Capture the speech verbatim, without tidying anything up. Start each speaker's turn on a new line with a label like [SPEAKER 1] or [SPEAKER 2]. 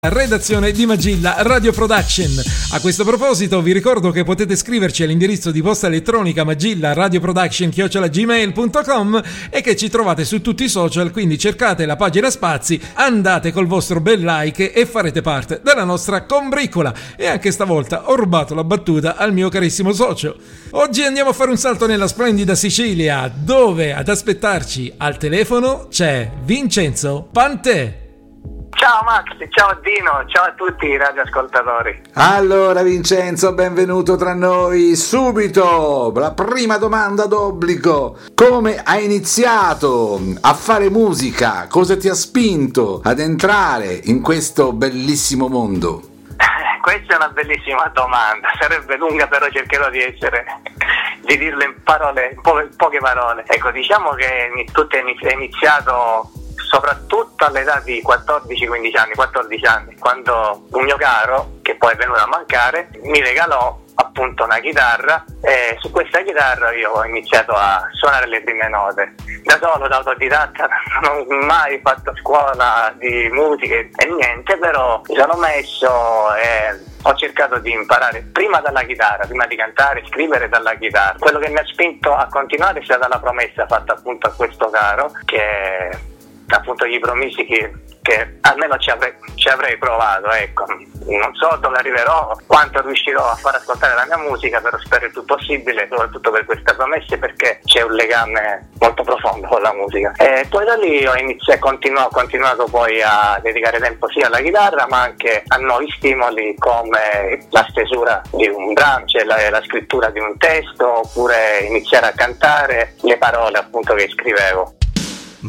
[SPEAKER 1] Redazione di Magilla Radio Production. A questo proposito vi ricordo che potete scriverci all'indirizzo di posta elettronica magilla radio production chiocciola gmail punto com e che ci trovate su tutti i social, quindi cercate la pagina Spazi, andate col vostro bel like e farete parte della nostra combricola. E anche stavolta ho rubato la battuta al mio carissimo socio. Oggi andiamo a fare un salto nella splendida Sicilia, dove ad aspettarci al telefono c'è Vincenzo Pantè.
[SPEAKER 2] Ciao Max, ciao Dino, ciao a tutti i radioascoltatori.
[SPEAKER 3] Allora Vincenzo, benvenuto tra noi. Subito, la prima domanda d'obbligo: come hai iniziato a fare musica? Cosa ti ha spinto ad entrare in questo bellissimo mondo?
[SPEAKER 2] Questa è una bellissima domanda, sarebbe lunga, però cercherò di essere, di dirle in parole, in po- poche parole. Ecco, diciamo che tutto è iniziato soprattutto all'età di quattordici quindici anni, quattordici anni, quando un mio caro, che poi è venuto a mancare, mi regalò appunto una chitarra e su questa chitarra io ho iniziato a suonare le prime note. Da solo, da autodidatta, non ho mai fatto scuola di musica e niente, però mi sono messo e ho cercato di imparare prima dalla chitarra, prima di cantare, scrivere dalla chitarra. Quello che mi ha spinto a continuare è stata la promessa fatta appunto a questo caro, che appunto gli promisi che, che almeno ci avrei, ci avrei provato, ecco. Non so dove arriverò, quanto riuscirò a far ascoltare la mia musica, però spero il più possibile, soprattutto per queste promesse, perché c'è un legame molto profondo con la musica. E poi da lì ho iniziato, continuo, ho continuato poi a dedicare tempo sia alla chitarra ma anche a nuovi stimoli come la stesura di un brano, cioè la, la scrittura di un testo, oppure iniziare a cantare le parole appunto che scrivevo.